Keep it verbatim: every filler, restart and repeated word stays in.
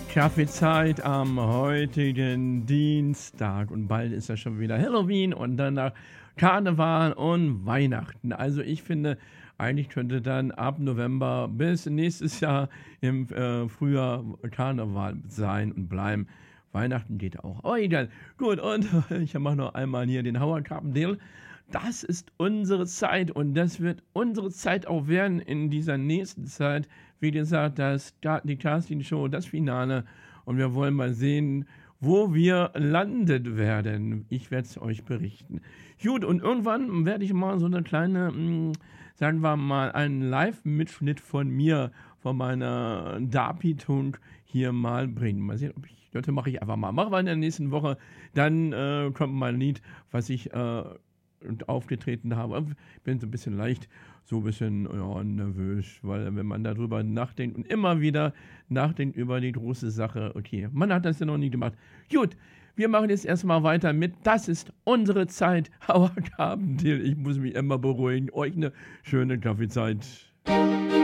Kaffeezeit am heutigen Dienstag und bald ist ja schon wieder Halloween und danach Karneval und Weihnachten. Also ich finde, eigentlich könnte dann ab November bis nächstes Jahr im äh, Frühjahr Karneval sein und bleiben. Weihnachten geht auch. Oh, egal. Gut, und ich mache noch einmal hier den Howard Carpendale. Das ist unsere Zeit und das wird unsere Zeit auch werden in dieser nächsten Zeit. Wie gesagt, das, die Casting-Show, das Finale und wir wollen mal sehen, wo wir landet werden. Ich werde es euch berichten. Gut, und irgendwann werde ich mal so eine kleine, mh, sagen wir mal, einen Live-Mitschnitt von mir, von meiner Darbietung hier mal bringen. Mal sehen, ob ich, das mache ich einfach mal. Machen wir in der nächsten Woche, dann äh, kommt mein Lied, was ich äh, aufgetreten habe. Ich bin so ein bisschen leicht, so ein bisschen ja, nervös, weil wenn man darüber nachdenkt und immer wieder nachdenkt über die große Sache, okay, man hat das ja noch nie gemacht. Gut, wir machen jetzt erstmal weiter mit Das ist unsere Zeit. Howard Carpendale, ich muss mich immer beruhigen. Euch eine schöne Kaffeezeit.